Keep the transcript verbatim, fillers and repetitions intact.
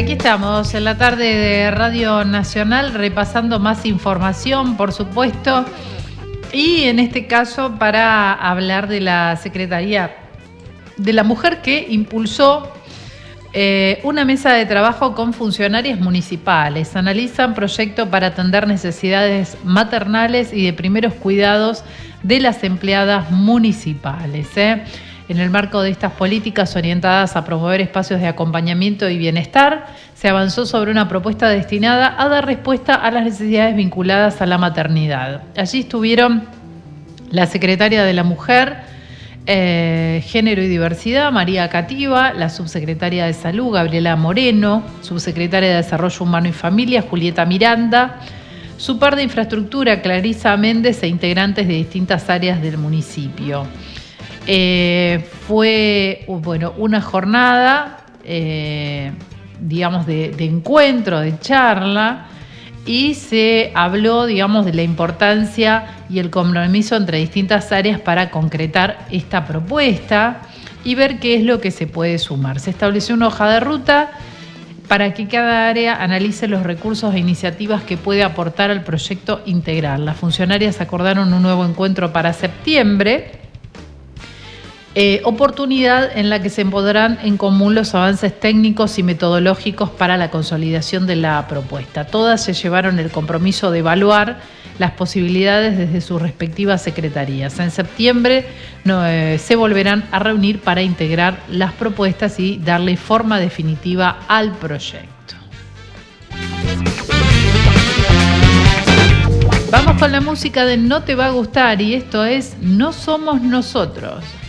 Aquí estamos en la tarde de Radio Nacional repasando más información, por supuesto, y en este caso para hablar de la Secretaría de la Mujer que impulsó eh, una mesa de trabajo con funcionarias municipales. Analizan proyectos para atender necesidades maternales y de primeros cuidados de las empleadas municipales, ¿eh? En el marco de estas políticas orientadas a promover espacios de acompañamiento y bienestar, se avanzó sobre una propuesta destinada a dar respuesta a las necesidades vinculadas a la maternidad. Allí estuvieron la secretaria de la Mujer, eh, Género y Diversidad, María Cativa, la subsecretaria de Salud, Gabriela Moreno, subsecretaria de Desarrollo Humano y Familia, Julieta Miranda, su par de Infraestructura, Clarisa Méndez, e integrantes de distintas áreas del municipio. Eh, fue bueno, una jornada, eh, digamos, de, de encuentro, de charla, y se habló, digamos, de la importancia y el compromiso entre distintas áreas para concretar esta propuesta y ver qué es lo que se puede sumar. Se estableció una hoja de ruta para que cada área analice los recursos e iniciativas que puede aportar al proyecto integral. Las funcionarias acordaron un nuevo encuentro para septiembre, Eh, oportunidad en la que se pondrán en común los avances técnicos y metodológicos para la consolidación de la propuesta. Todas se llevaron el compromiso de evaluar las posibilidades desde sus respectivas secretarías. En septiembre no, eh, se volverán a reunir para integrar las propuestas y darle forma definitiva al proyecto. Vamos con la música de No Te Va a Gustar, y esto es No Somos Nosotros.